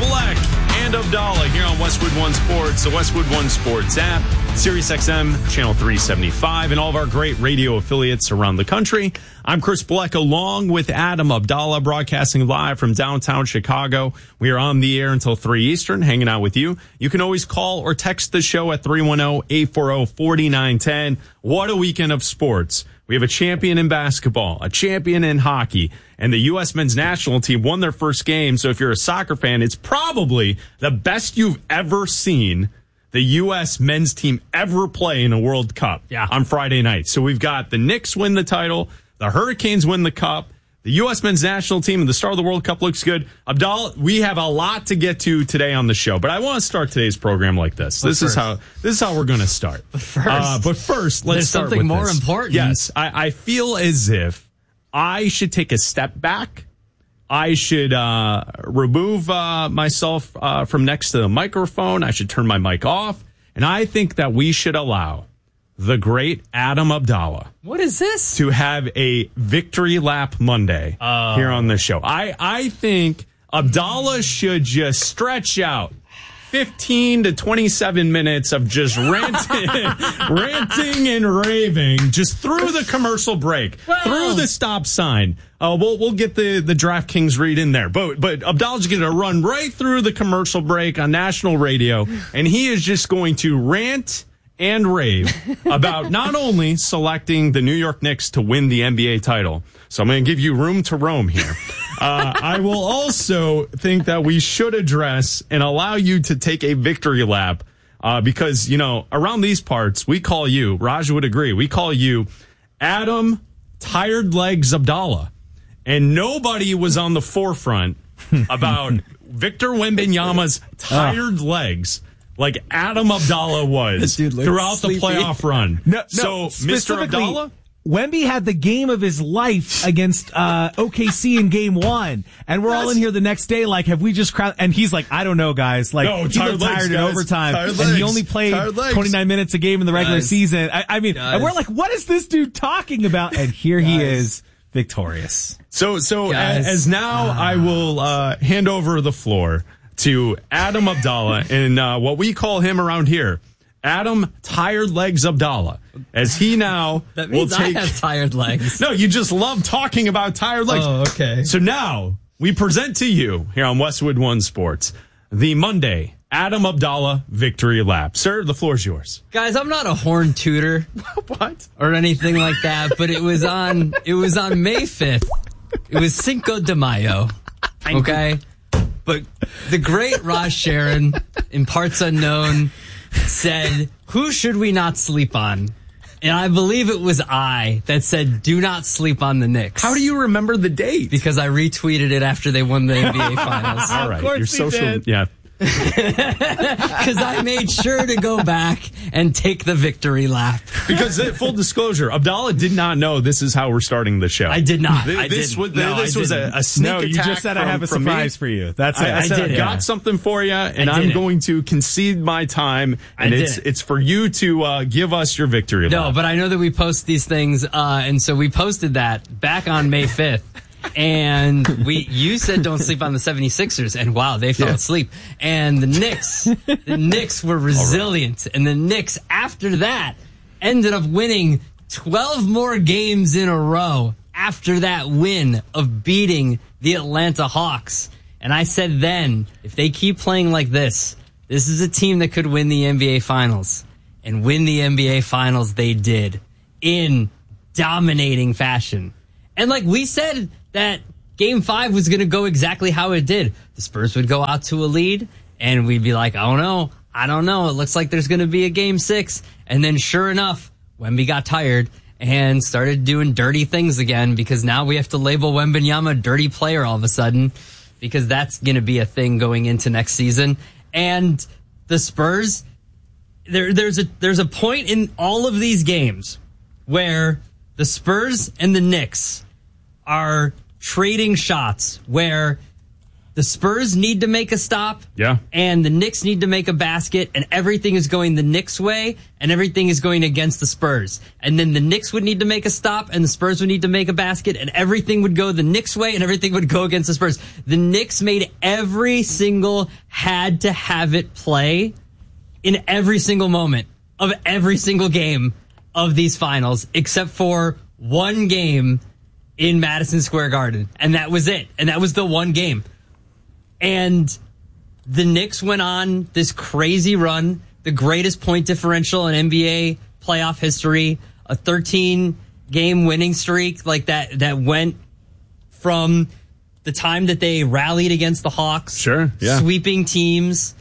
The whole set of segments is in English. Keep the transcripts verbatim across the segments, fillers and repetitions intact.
Black and Abdallah here on Westwood One Sports, the Westwood One Sports app, Sirius X M, channel three seventy-five, and all of our great radio affiliates around the country. I'm Chris Black along with Adam Abdallah, broadcasting live from downtown Chicago. We are on the air until three Eastern, hanging out with you. You can always call or text the show at three one zero, eight four zero, four nine one zero. What a weekend of sports. We have a champion in basketball, a champion in hockey, and the U S men's national team won their first game. So if you're a soccer fan, it's probably the best you've ever seen the U S men's team ever play in a World Cup yeah. on Friday night. So we've got the Knicks win the title, the Hurricanes win the cup, the U S men's national team, and the star of the World Cup looks good. Abdallah, we have a lot to get to today on the show, but I want to start today's program like this. But this first. is how this is how we're going to start. But first, uh, but first, let's there's start something with more this. important. Yes, I, I feel as if I should take a step back. I should uh, remove uh, myself uh, from next to the microphone. I should turn my mic off, and I think that we should allow the great Adam Abdallah. What is this? To have a victory lap Monday oh. here on the show. I, I think Abdallah should just stretch out fifteen to twenty-seven minutes of just ranting, ranting and raving just through the commercial break, well. through the stop sign. Uh, we'll we'll get the, the DraftKings read in there. But but Abdallah's going to run right through the commercial break on national radio, and he is just going to rant and rave about not only selecting the New York Knicks to win the N B A title. So I'm going to give you room to roam here. Uh, I will also think that we should address and allow you to take a victory lap uh, because, you know, around these parts, we call you, Raj would agree, we call you Adam Tired Legs Abdallah. And nobody was on the forefront about Victor Wembanyama's tired legs like Adam Abdallah was throughout sleepy. the playoff run. No, no, so, Mister Abdallah? Wemby had the game of his life against uh, O K C in game one. And we're That's, all in here the next day like, have we just crowd? And he's like, I don't know, guys. Like, no, he tired looked legs, tired in guys. overtime. Tired and legs. he only played twenty-nine minutes a game in the regular guys. season. I, I mean, guys. and we're like, what is this dude talking about? And here guys. he is, victorious. So, so as, as now ah. I will uh, hand over the floor to Adam Abdallah and uh, what we call him around here, Adam Tired Legs Abdallah, as he now that means will take. I have tired legs. No, you just love talking about tired legs. Oh, okay. So now we present to you here on Westwood One Sports the Monday Adam Abdallah victory lap. Sir, the floor is yours. Guys, I'm not a horn tooter what or anything like that, but it was on it was on May fifth. It was Cinco de Mayo. Okay? But the great Raj Sharon, in parts unknown, said, who should we not sleep on? And I believe it was I that said, do not sleep on the Knicks. How do you remember the date? Because I retweeted it after they won the N B A Finals. All right. Of course Your social, did. yeah. Because I made sure to go back and take the victory lap. Because, uh, full disclosure, Abdallah did not know this is how we're starting the show. I did not. This, I this didn't. was, no, this I was a, a sneak No, attack. you just said from, I have a from surprise me. for you. That's I, it. I, I said did I it. got Yeah. something for you, and I I'm didn't. going to concede my time, and I it's didn't. it's for you to uh, give us your victory lap. No, but I know that we post these things, uh, and so we posted that back on May fifth. And we, you said don't sleep on the seventy-sixers, and wow, they fell Yeah. asleep. And the Knicks, the Knicks were resilient, right. And the Knicks, after that, ended up winning twelve more games in a row after that win of beating the Atlanta Hawks. And I said then, if they keep playing like this, this is a team that could win the N B A Finals. And win the N B A Finals they did in dominating fashion. And like we said, that game five was going to go exactly how it did. The Spurs would go out to a lead, and we'd be like, oh no, I don't know. It looks like there's going to be a game six. And then sure enough, Wemby got tired and started doing dirty things again, because now we have to label Wembanyama a dirty player all of a sudden, because that's going to be a thing going into next season. And the Spurs, there, there's a there's a point in all of these games where the Spurs and the Knicks are trading shots, where The Spurs need to make a stop. Yeah. And the Knicks need to make a basket, and everything is going the Knicks way, and everything is going against the Spurs. And then the Knicks would need to make a stop, and the Spurs would need to make a basket, and everything would go the Knicks way, and everything would go against the Spurs. The Knicks made every single had to have it play in every single moment of every single game of these finals, except for one game in Madison Square Garden. And that was it. And that was the one game. And the Knicks went on this crazy run, the greatest point differential in N B A playoff history, a thirteen-game winning streak like that that went from the time that they rallied against the Hawks, sure, yeah. sweeping teams,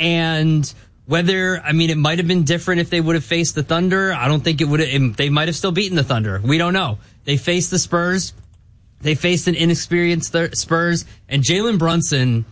and whether, I mean, it might have been different if they would have faced the Thunder. I don't think it would have, they might have still beaten the Thunder. We don't know. They faced the Spurs. They faced an inexperienced Spurs, and Jalen Brunson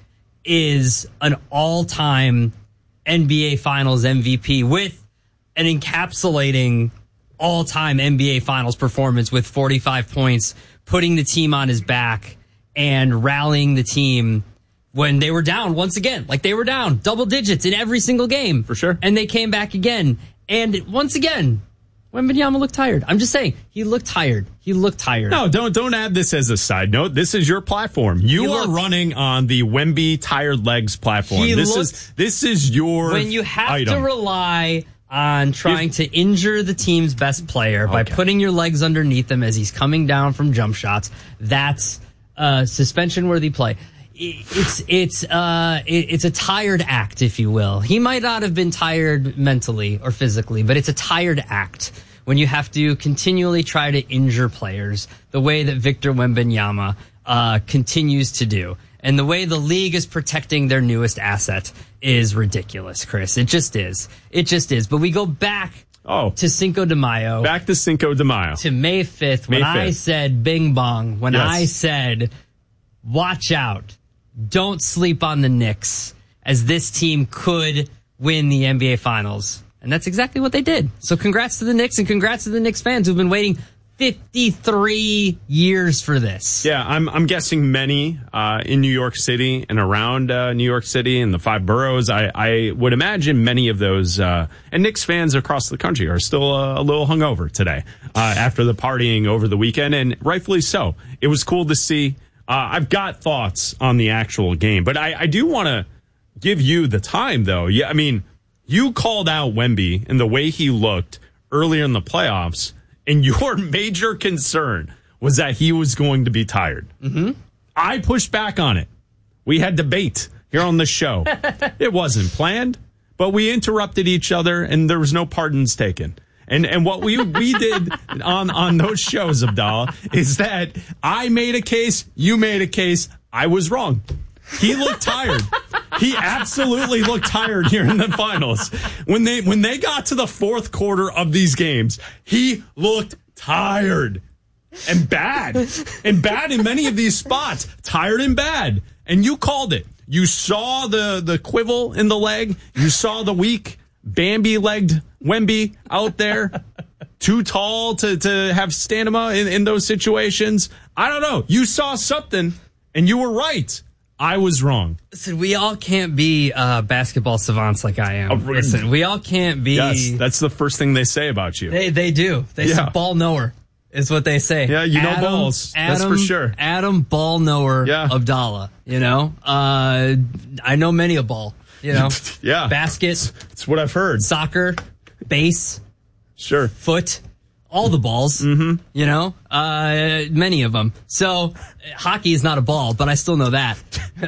is an all-time N B A Finals M V P with an encapsulating all-time N B A Finals performance with forty-five points, putting the team on his back and rallying the team when they were down once again. Like, they were down double digits in every single game. For sure. And they came back again. And once again, Wembanyama looked tired. I'm just saying, he looked tired. He looked tired. No, don't don't add this as a side note. This is your platform. You He are looked- running on the Wemby tired legs platform. He This looked- is this is your When you have item. to rely on trying If- to injure the team's best player by Okay. putting your legs underneath him as he's coming down from jump shots, that's uh, suspension-worthy play. I- It's it's uh it- it's a tired act, if you will. He might not have been tired mentally or physically, but it's a tired act when you have to continually try to injure players the way that Victor Wembanyama uh, continues to do. And the way the league is protecting their newest asset is ridiculous, Chris. It just is. It just is. But we go back Oh. to Cinco de Mayo, Back to Cinco de Mayo. to May fifth, when May I fifth. said bing bong, when Yes. I said, watch out, don't sleep on the Knicks, as this team could win the N B A Finals. And that's exactly what they did. So congrats to the Knicks, and congrats to the Knicks fans who've been waiting fifty-three years for this. Yeah, I'm I'm guessing many uh, in New York City and around uh, New York City and the five boroughs. I, I would imagine many of those uh, and Knicks fans across the country are still uh, a little hungover today uh, after the partying over the weekend, and rightfully so. It was cool to see. Uh, I've got thoughts on the actual game, but I, I do want to give you the time, though. Yeah, I mean, you called out Wemby and the way he looked earlier in the playoffs, and your major concern was that he was going to be tired. Mm-hmm. I pushed back on it. We had debate here on the show. It wasn't planned, but we interrupted each other, and there was no pardons taken. And and what we we did on, on those shows, Abdallah, is that I made a case, you made a case, I was wrong. He looked tired. He absolutely looked tired here in the finals. When they when they got to the fourth quarter of these games, he looked tired and bad. And bad in many of these spots. Tired and bad. And you called it. You saw the, the quivel in the leg. You saw the weak, Bambi-legged Wemby out there. Too tall to, to have stamina in, in those situations. I don't know. You saw something, and you were right. I was wrong. Listen, we all can't be uh, basketball savants like I am. Oh, Listen, we all can't be. Yes, that's the first thing they say about you. They they do. They Yeah. say ball knower is what they say. Yeah, you know Adam, balls. That's Adam, for sure. Adam ball knower Yeah. Abdallah. You know, uh, I know many a ball. You know, Yeah. basket, It's what I've heard. soccer, base, Sure. foot, all the balls. Mm-hmm. You know, uh, many of them. So hockey is not a ball, but I still know that.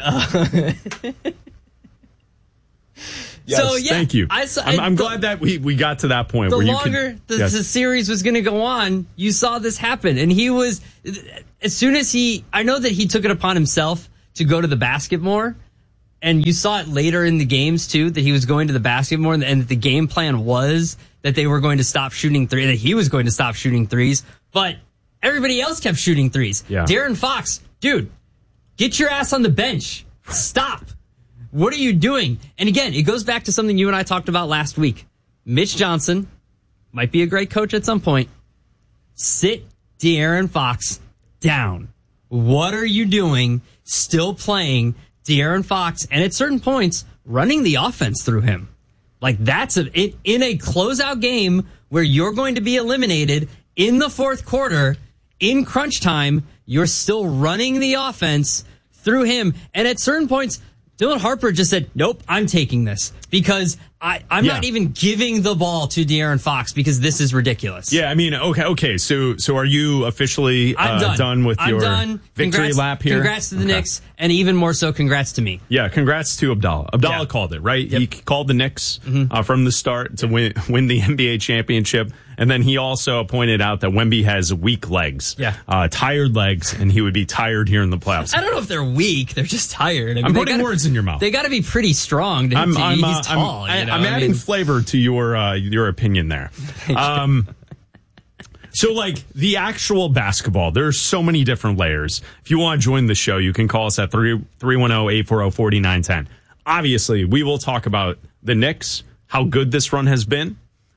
Yes, So, yeah, thank you. I saw- I'm, I'm the- glad that we, we got to that point The where you longer could, the, yes. the series was going to go on, you saw this happen. And he was, as soon as he, I know that he took it upon himself to go to the basket more. And you saw it later in the games, too, that he was going to the basket more. And, and the game plan was that they were going to stop shooting threes, that he was going to stop shooting threes. But everybody else kept shooting threes. Yeah. De'Aaron Fox, dude, get your ass on the bench. Stop. What are you doing? And again, it goes back to something you and I talked about last week. Mitch Johnson might be a great coach at some point. Sit De'Aaron Fox down. What are you doing still playing De'Aaron Fox, and at certain points, running the offense through him. Like, that's a, it, in a closeout game where you're going to be eliminated in the fourth quarter, in crunch time, you're still running the offense through him. And at certain points, Dylan Harper just said, nope, I'm taking this because I, I'm yeah. not even giving the ball to De'Aaron Fox because this is ridiculous. Yeah, I mean, okay, okay. So, so are you officially uh, I'm done. done with I'm your done. victory congrats, lap here? Congrats to the okay. Knicks, and even more so, congrats to me. Yeah, congrats to Abdallah. Abdallah yeah. called it, right? Yep. He called the Knicks mm-hmm. uh, from the start to win win the N B A championship. And then he also pointed out that Wemby has weak legs, yeah. uh, tired legs, and he would be tired here in the playoffs. I don't know if they're weak; they're just tired. I mean, I'm putting gotta, words in your mouth. They got to be pretty strong. To, I'm, to, I'm, he's uh, tall. I'm, you know? I'm adding I mean, flavor to your uh, your opinion there. Um, so, like the actual basketball, there's so many different layers. If you want to join the show, you can call us at three three one zero eight four zero four nine one zero. Obviously, we will talk about the Knicks, how good this run has been.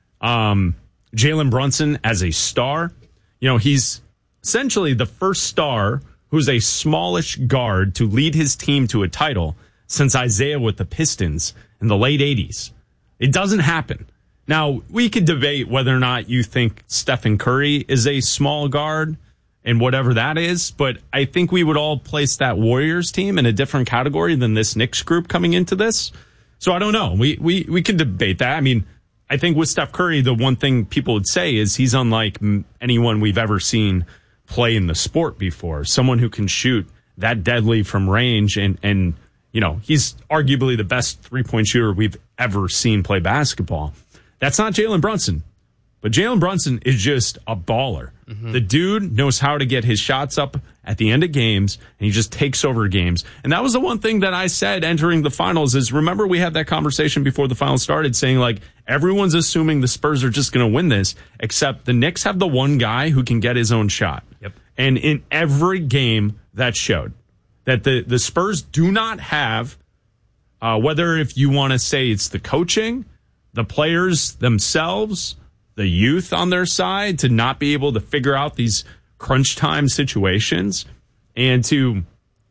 Um. Jalen Brunson as a star. You know, he's essentially the first star who's a smallish guard to lead his team to a title since Isaiah with the Pistons in the late eighties. It doesn't happen. Now, we could debate whether or not you think Stephen Curry is a small guard and whatever that is, but I think we would all place that Warriors team in a different category than this Knicks group coming into this. So I don't know. We we we could debate that. I mean, I think with Steph Curry, the one thing people would say is he's unlike anyone we've ever seen play in the sport before. Someone who can shoot that deadly from range. And, and you know, he's arguably the best three-point shooter we've ever seen play basketball. That's not Jalen Brunson. But Jalen Brunson is just a baller. Mm-hmm. The dude knows how to get his shots up at the end of games, and he just takes over games. And that was the one thing that I said entering the finals is, remember we had that conversation before the finals started saying, like, everyone's assuming the Spurs are just going to win this, except the Knicks have the one guy who can get his own shot. Yep. And in every game that showed that the, the Spurs do not have, uh, whether if you want to say it's the coaching, the players themselves, the youth on their side, to not be able to figure out these crunch time situations and to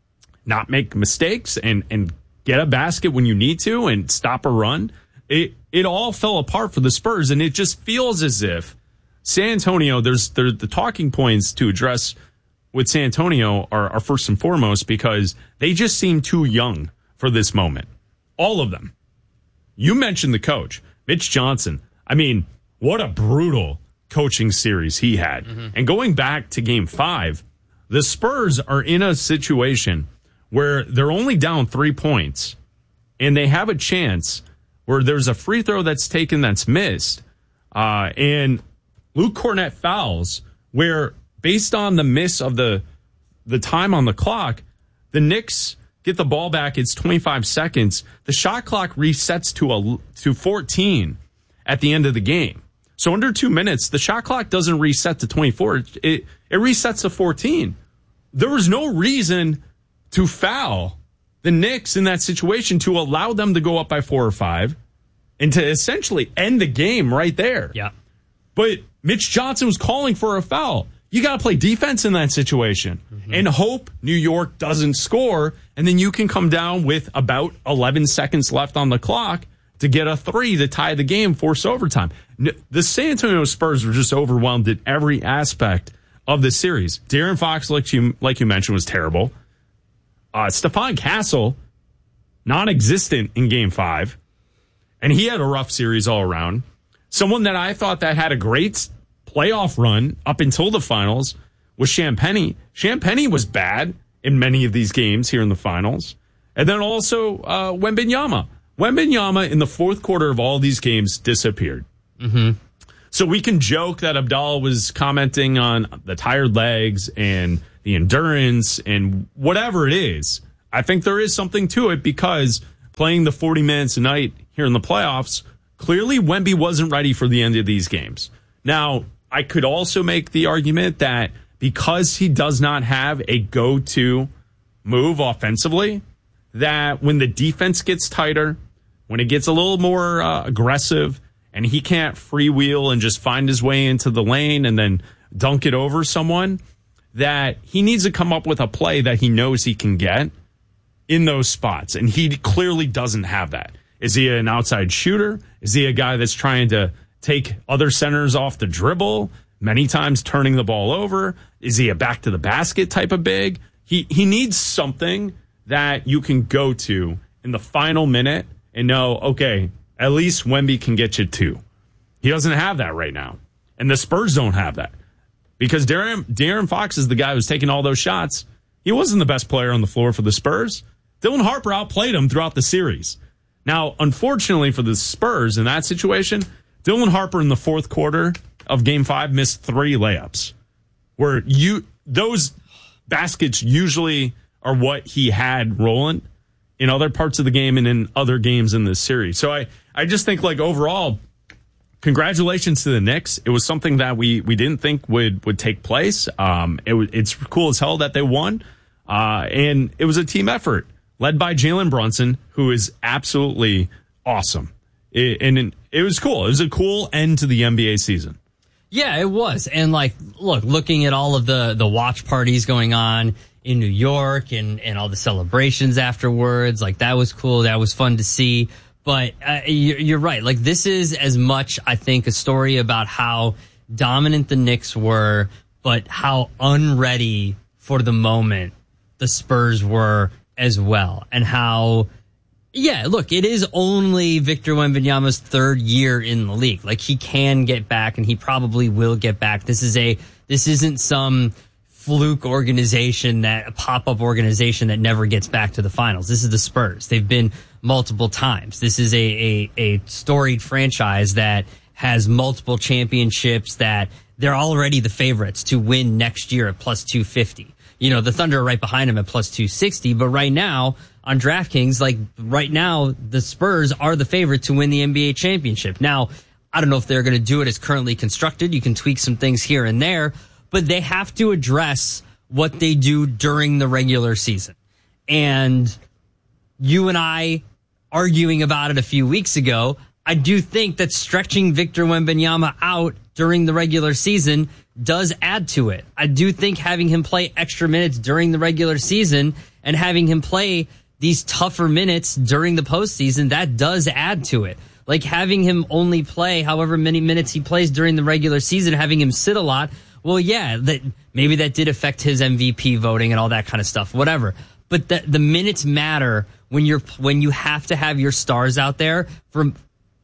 not make mistakes and, and get a basket when you need to and stop a run. It it all fell apart for the Spurs, and it just feels as if San Antonio, there's there, the talking points to address with San Antonio are, are first and foremost because they just seem too young for this moment. All of them. You mentioned the coach, Mitch Johnson. I mean, what a brutal coaching series he had. Mm-hmm. And going back to game five, the Spurs are in a situation where they're only down three points and they have a chance where there's a free throw that's taken that's missed. Uh, and Luke Cornett fouls where based on the miss of the, the time on the clock, the Knicks get the ball back. It's twenty-five seconds. The shot clock resets to a, to fourteen at the end of the game. So under two minutes, the shot clock doesn't reset to twenty-four. It, it, it resets to fourteen. There was no reason to foul the Knicks in that situation to allow them to go up by four or five and to essentially end the game right there. Yeah. But Mitch Johnson was calling for a foul. You got to play defense in that situation mm-hmm. and hope New York doesn't score, and then you can come down with about eleven seconds left on the clock to get a three to tie the game, force overtime. The San Antonio Spurs were just overwhelmed at every aspect of the series. De'Aaron Fox, like you, like you mentioned, was terrible. Uh, Stephon Castle, non-existent in game five. And he had a rough series all around. Someone that I thought that had a great playoff run up until the finals was Champagnie. Champagnie was bad in many of these games here in the finals. And then also uh, Wembanyama. Wembanyama in the fourth quarter of all these games disappeared. Mm-hmm. So we can joke that Abdallah was commenting on the tired legs and the endurance and whatever it is. I think there is something to it because playing the forty minutes a night here in the playoffs, clearly Wemby wasn't ready for the end of these games. Now, I could also make the argument that because he does not have a go-to move offensively, that when the defense gets tighter, when it gets a little more uh, aggressive, and he can't freewheel and just find his way into the lane and then dunk it over someone, that he needs to come up with a play that he knows he can get in those spots, and he clearly doesn't have that. Is he an outside shooter? Is he a guy that's trying to take other centers off the dribble, many times turning the ball over? Is he a back to the basket type of big? He he needs something that you can go to in the final minute and know, okay, at least Wemby can get you two. He doesn't have that right now. And the Spurs don't have that. Because De'Aaron, De'Aaron Fox is the guy who's taking all those shots. He wasn't the best player on the floor for the Spurs. Dylan Harper outplayed him throughout the series. Now, unfortunately for the Spurs in that situation, Dylan Harper in the fourth quarter of Game five missed three layups. Where you those baskets usually are what he had rolling in other parts of the game and in other games in this series. So I, I just think, like, overall, congratulations to the Knicks. It was something that we, we didn't think would, would take place. Um, it, it's cool as hell that they won. Uh, and it was a team effort led by Jalen Brunson, who is absolutely awesome. It, and it was cool. It was a cool end to the N B A season. Yeah, it was. And, like, look, looking at all of the, the watch parties going on in New York and, and all the celebrations afterwards, like, that was cool. That was fun to see. But uh, you're right. Like, this is as much, I think, a story about how dominant the Knicks were, but how unready for the moment the Spurs were as well. And how, yeah, look, it is only Victor Wembanyama's third year in the league. Like, he can get back, and he probably will get back. This is a, this isn't some fluke organization, that a pop-up organization that never gets back to the finals. This is the Spurs. They've been multiple times. This is a, a, a storied franchise that has multiple championships, that they're already the favorites to win next year at plus two fifty. You know, the Thunder are right behind them at plus two sixty, but right now on DraftKings, like right now, the Spurs are the favorite to win the N B A championship. Now, I don't know if they're going to do it as currently constructed. You can tweak some things here and there, but they have to address what they do during the regular season. And you and I arguing about it a few weeks ago, I do think that stretching Victor Wembanyama out during the regular season does add to it. I do think having him play extra minutes during the regular season and having him play these tougher minutes during the postseason, that does add to it. Like, having him only play however many minutes he plays during the regular season, having him sit a lot, well, yeah, that maybe that did affect his M V P voting and all that kind of stuff, whatever. But the, the minutes matter when you're when you have to have your stars out there for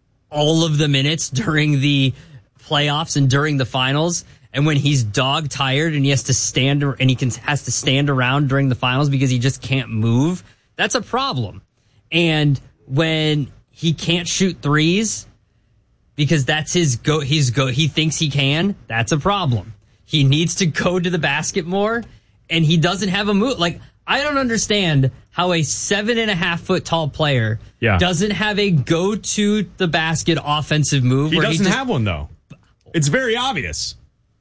all of the minutes during the playoffs and during the finals. And when he's dog tired and he has to stand and he can has to stand around during the finals because he just can't move, that's a problem. And when he can't shoot threes because that's his go, he's go, he thinks he can, that's a problem. He needs to go to the basket more, and he doesn't have a move. Like, I don't understand how a seven and a half foot tall player yeah. doesn't have a go to the basket offensive move. He where doesn't he just, have one, though. It's very obvious.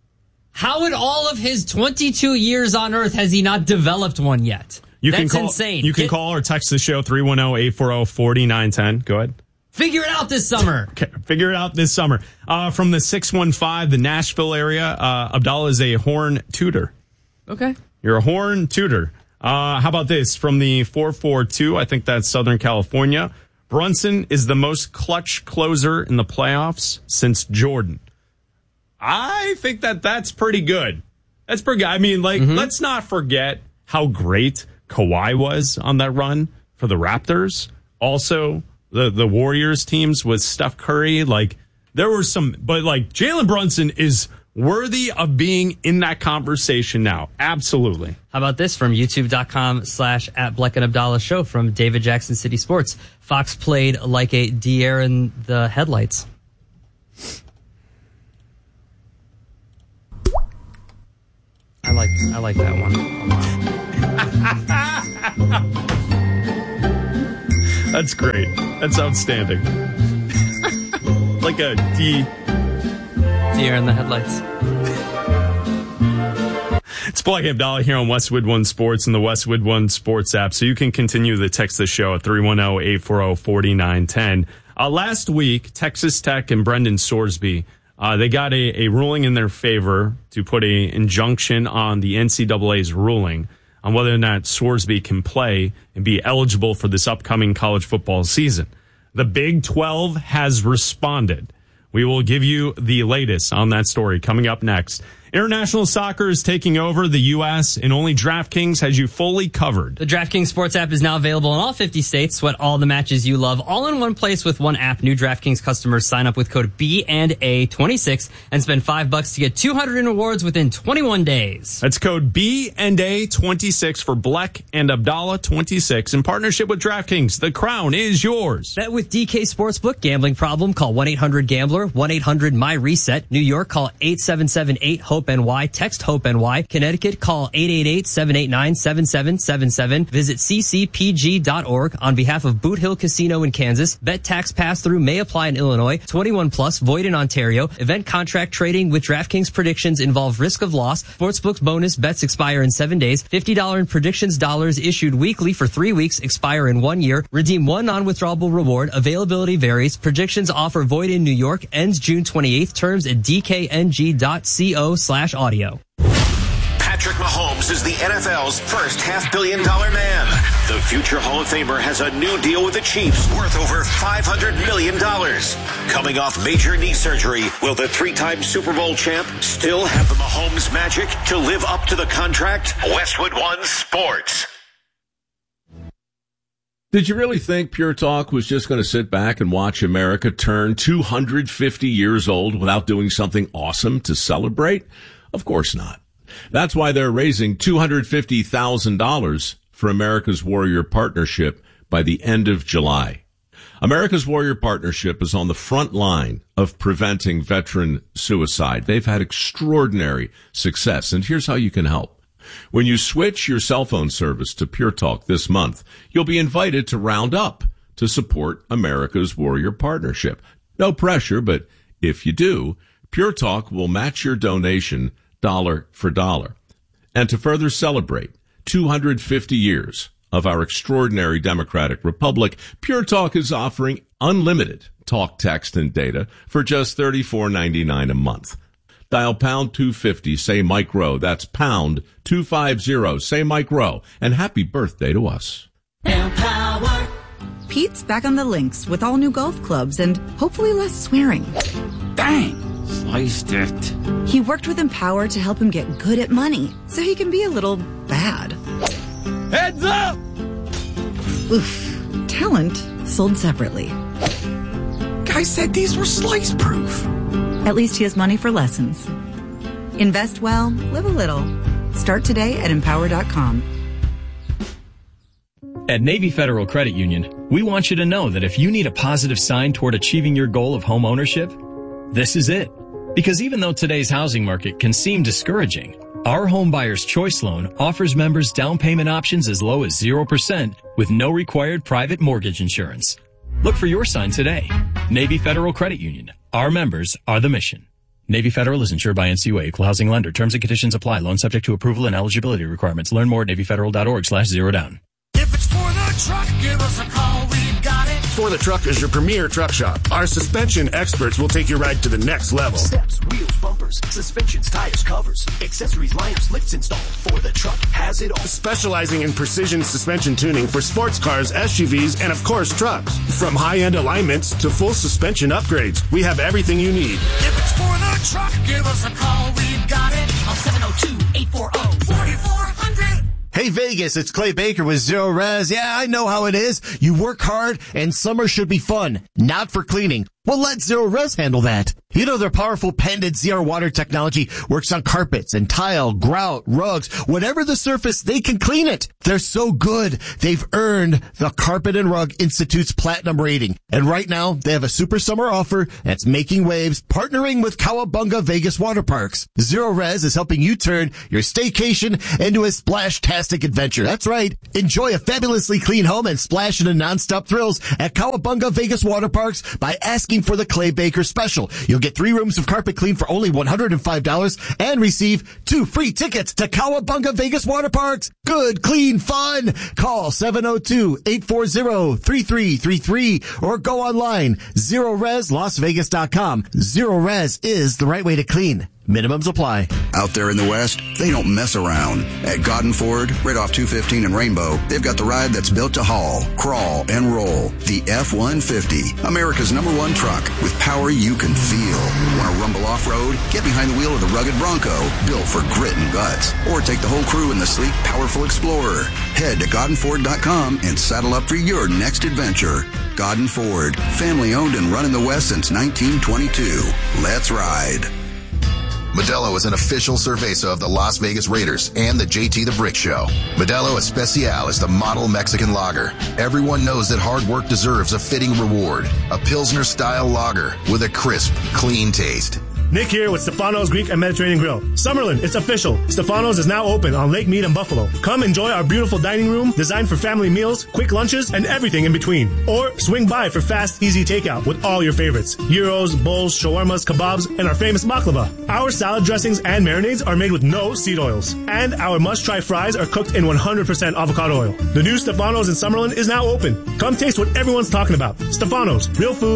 How in all of his twenty-two years on Earth has he not developed one yet? You That's can call, insane. You can Get, call or text the show three one zero, eight four zero, four nine one zero. Go ahead. Figure it out this summer. Okay, figure it out this summer. Uh, from the six one five, the Nashville area, uh, Abdallah is a Horn tutor. Okay. You're a Horn tutor. Uh, how about this? From the four four two, I think that's Southern California. Brunson is the most clutch closer in the playoffs since Jordan. I think that that's pretty good. That's pretty good. I mean, like, mm-hmm. let's not forget how great Kawhi was on that run for the Raptors. Also, the, the Warriors teams with Steph Curry. Like, there were some, but like, Jalen Brunson is worthy of being in that conversation now. Absolutely. How about this from youtube.com slash at Bleck and Abdallah show from David Jackson City Sports. Fox played like a deer in the headlights. I like I like that one a lot. That's great. That's outstanding. Like a D. Deer in the headlights. It's Bleck and Abdallah here on Westwood One Sports and the Westwood One Sports app. So you can continue to text the show at three one zero, eight four zero, four nine one zero. Uh, last week, Texas Tech and Brendan Sorsby, Uh, they got a, a ruling in their favor to put a injunction on the N C double A's ruling on whether or not Scoresby can play and be eligible for this upcoming college football season. The Big twelve has responded. We will give you the latest on that story coming up next. International soccer is taking over the U S, and only DraftKings has you fully covered. The DraftKings Sports app is now available in all fifty states. Sweat all the matches you love, all in one place with one app. New DraftKings customers sign up with code B and A twenty-six and spend five bucks to get two hundred in rewards within twenty-one days. That's code B and A twenty-six for Bleck and Abdallah twenty-six in partnership with DraftKings. The crown is yours. Bet with D K Sportsbook. Gambling problem? Call one eight hundred gambler, one eight hundred my reset. New York, call eight seven seven eight hope N Y. Text HOPE-NY. Connecticut, call eight eight eight, seven eight nine, seven seven seven seven. Visit c c p g dot org on behalf of Boot Hill Casino in Kansas. Bet tax pass-through may apply in Illinois. twenty-one plus, void in Ontario. Event contract trading with DraftKings predictions involve risk of loss. Sportsbook's bonus bets expire in seven days. fifty dollars in predictions dollars issued weekly for three weeks, expire in one year. Redeem one non-withdrawable reward. Availability varies. Predictions offer void in New York. Ends June twenty-eighth. Terms at d k n g dot co slash audio. Patrick Mahomes is the N F L's first half-billion dollar man. The future Hall of Famer has a new deal with the Chiefs worth over five hundred million dollars. Coming off major knee surgery, will the three-time Super Bowl champ still have the Mahomes magic to live up to the contract? Westwood One Sports. Did you really think Pure Talk was just going to sit back and watch America turn two hundred fifty years old without doing something awesome to celebrate? Of course not. That's why they're raising two hundred fifty thousand dollars for America's Warrior Partnership by the end of July. America's Warrior Partnership is on the front line of preventing veteran suicide. They've had extraordinary success, and here's how you can help. When you switch your cell phone service to Pure Talk this month, you'll be invited to round up to support America's Warrior Partnership. No pressure, but if you do, Pure Talk will match your donation dollar for dollar. And to further celebrate two hundred fifty years of our extraordinary democratic republic, Pure Talk is offering unlimited talk, text, and data for just thirty-four ninety-nine a month. Dial pound two fifty, say Mike Rowe. That's pound two fifty, say Mike Rowe. And happy birthday to us. Empower. Pete's back on the links with all new golf clubs and hopefully less swearing. Bang! Sliced it. He worked with Empower to help him get good at money so he can be a little bad. Heads up! Oof. Talent sold separately. Guy said these were slice-proof. At least he has money for lessons. Invest well, live a little. Start today at empower dot com. At Navy Federal Credit Union, we want you to know that if you need a positive sign toward achieving your goal of home ownership, this is it. Because even though today's housing market can seem discouraging, our Home Buyer's Choice Loan offers members down payment options as low as zero percent with no required private mortgage insurance. Look for your sign today. Navy Federal Credit Union. Our members are the mission. Navy Federal is insured by N C U A, equal housing lender. Terms and conditions apply. Loan subject to approval and eligibility requirements. Learn more at navy federal dot org slash zero down. If it's for the truck, give us a call. We got it. For the Truck is your premier truck shop. Our suspension experts will take your ride to the next level. Steps, wheels, bumpers, suspensions, tires, covers, accessories, liners, lifts installed. For the Truck has it all. Specializing in precision suspension tuning for sports cars, S U Vs, and of course trucks. From high-end alignments to full suspension upgrades, we have everything you need. If it's for the truck, give us a call. We got it. On seven oh two, eight four oh, four four hundred. Hey Vegas, it's Clay Baker with Zero Res. Yeah, I know how it is. You work hard and summer should be fun, not for cleaning. Well, let Zero Res handle that. You know their powerful pendant Z R water technology works on carpets and tile, grout, rugs, whatever the surface, they can clean it. They're so good. They've earned the Carpet and Rug Institute's platinum rating. And right now, they have a super summer offer that's making waves, partnering with Cowabunga Vegas Water Parks. Zero Res is helping you turn your staycation into a splash-tastic adventure. That's right. Enjoy a fabulously clean home and splash into nonstop thrills at Cowabunga Vegas Water Parks by asking for the Clay Baker special. You'll get three rooms of carpet clean for only one hundred five dollars and receive two free tickets to Cowabunga Vegas Water Parks. Good, clean fun. Call seven oh two, eight four zero, three three three three or go online zero res las vegas dot com. Zero Res is the right way to clean. Minimums apply. Out there in the West, they don't mess around. At Godden Ford, right off two fifteen and Rainbow, they've got the ride that's built to haul, crawl, and roll. The F one fifty, America's number one truck with power you can feel. Want to rumble off-road? Get behind the wheel of the rugged Bronco, built for grit and guts. Or take the whole crew in the sleek, powerful Explorer. Head to Godden Ford dot com and saddle up for your next adventure. Godden Ford, family owned and run in the West since nineteen twenty-two. Let's ride. Modelo is an official cerveza of the Las Vegas Raiders and the J T the Brick Show. Modelo Especial is the model Mexican lager. Everyone knows that hard work deserves a fitting reward. A Pilsner-style lager with a crisp, clean taste. Nick here with Stefano's Greek and Mediterranean Grill. Summerlin, it's official. Stefano's is now open on Lake Mead and Buffalo. Come enjoy our beautiful dining room designed for family meals, quick lunches, and everything in between. Or swing by for fast, easy takeout with all your favorites. Gyros, bowls, shawarmas, kebabs, and our famous baklava. Our salad dressings and marinades are made with no seed oils. And our must-try fries are cooked in one hundred percent avocado oil. The new Stefano's in Summerlin is now open. Come taste what everyone's talking about. Stefano's, real food.